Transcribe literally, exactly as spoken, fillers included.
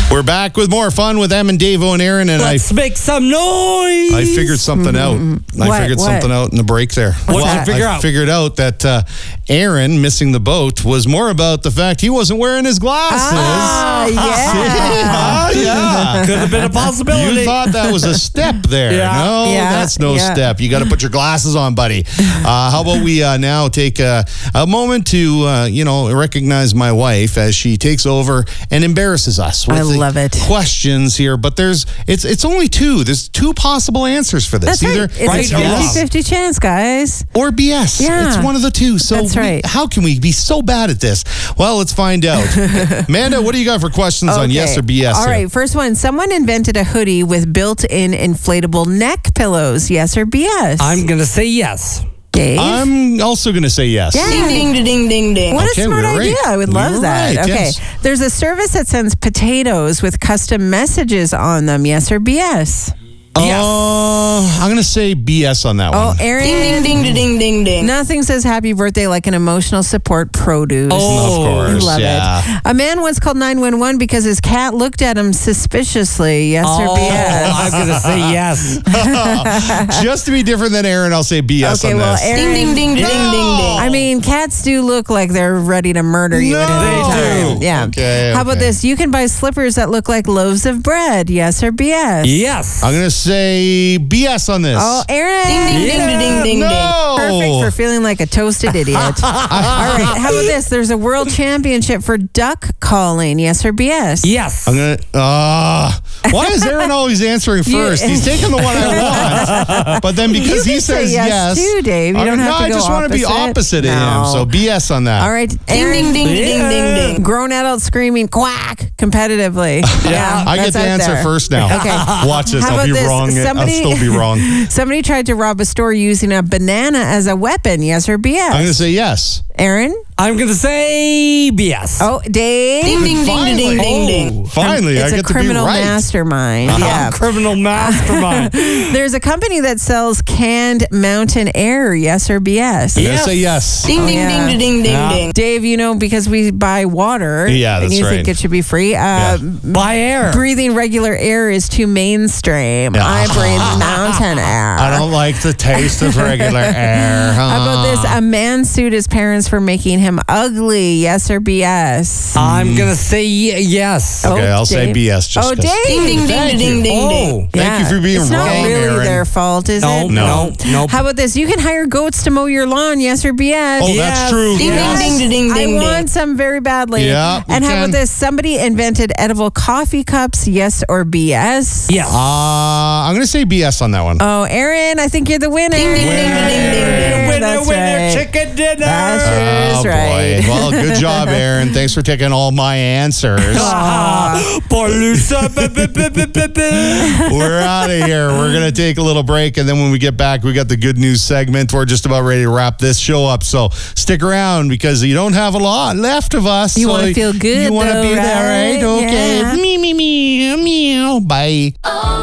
We're back with more fun with Em and Davo and Aaron, and Let's I make some noise. I figured something out. I What? figured What? something out in the break there. What'd you well, figure I out? figured out that uh, Aaron missing the boat was more about the fact he wasn't wearing his glasses. Ah, yeah. yeah. Could have been a possibility. You thought that was a step there. Yeah. No, Yeah, that's no yeah. step. You got to put your glasses on, buddy. Uh, how about we uh, now take a, a moment to, uh, you know, recognize my wife as she takes over and embarrasses us with I the love it. questions here. But there's, it's it's only two. There's two possible answers for this. That's Either right. It's right a or wrong. fifty-fifty chance, guys. or B S. Yeah. It's one of the two. So That's we- right. how can we be so bad at this? Well, let's find out. Amanda, what do you got for questions on Okay. yes or B S? All here? right, first one. Someone invented a hoodie with built-in inflatable neck pillows. Yes or B S? I'm going to say yes. Dave? I'm also going to say yes. Yeah. Ding, ding, ding, ding, ding. What Okay, a smart we were idea. right. I would We love were that. right, Okay. yes. There's a service that sends potatoes with custom messages on them. Yes or B S? Yes. Uh, I'm going to say B S on that Oh, one. Aaron. Ding, ding, ding, ding, ding, ding. Nothing says happy birthday like an emotional support produce. Oh, of course. Love yeah. it. A man once called nine one one because his cat looked at him suspiciously. Yes or B Oh, S? I'm going to say yes. Just to be different than Aaron, I'll say B S Okay, on well, this. Aaron. Ding, ding, ding, ding, ding, ding. I mean, cats do look like they're ready to murder you No. at any They time. do. Yeah. Okay, How about okay. this? You can buy slippers that look like loaves of bread. Yes or B S? Yes. I'm going to say B S on this. Oh, Aaron. Ding, ding, ding, ding, ding, ding. no. Perfect for feeling like a toasted idiot. All right. How about this? There's a world championship for duck calling. Yes or B S? Yes. I'm going to, uh, why is Aaron always answering first? He's taking the one I want. But then because You he can say says yes, yes. too, Dave. You I'm don't gonna- have no, to I go just want to be opposite. opposite of No. him. So B S on that. All right. Ding, Aaron. ding, ding, ding, ding, ding. Grown adults screaming quack competitively. Yeah, I get that's the out answer there. first now. Okay. Watch this. How I'll about be this? wrong. Somebody- I'll still be wrong. Somebody tried to rob a store using a banana as a weapon. Yes or B S? I'm going to say yes. Aaron? I'm going to say B S. Oh, Dave? Ding, ding, ding, ding, ding, ding, ding. Finally, it's I a get to be criminal right. mastermind. Yeah. Criminal mastermind. There's a company that sells canned mountain air. Yes or B S? I'm going to Yes. say yes. Ding, ding, yeah. ding, ding, ding, Yeah. ding. Dave, you know, because we buy water. Yeah, and that's you right. think it should be free. Uh, Yeah. By air. Breathing regular air is too mainstream. Yeah. I breathe mountain air. I don't like the taste of regular air. Huh? How about this? A man sued his parents for making him ugly. Yes or B S? I'm going to say y- yes. Okay, Oh, I'll say Dave. B S. Just Oh, 'cause. Dave. Ding, ding, Thank ding, you. ding, ding, ding. Oh. Thank you for being it's wrong, not really Aaron. their fault, is No, it? no, no. How about this? You can hire goats to mow your lawn. Yes or B S? Oh, Yes. that's true. Ding, Yes. ding, ding, ding, I ding, want ding. some very badly. Yeah, And you how can. about this? Somebody invented edible coffee cups. Yes or B S? Yes. Uh, I'm going to say B S on that one. Oh, Aaron, I think you're the winner. Ding, ding, ding, ding, ding, ding. Winner, That's winner, right. chicken dinner. That sure oh, is right. boy. Well, good job, Aaron. Thanks for taking all my answers. Paulusa. We're out of here. We're going to take a little break. And then when we get back, we got the good news segment. We're just about ready to wrap this show up. So stick around because you don't have a lot left of us. You So wanna feel good, You want to though, be there, right? right? Okay. Yeah. Me, me, me, meow. Bye.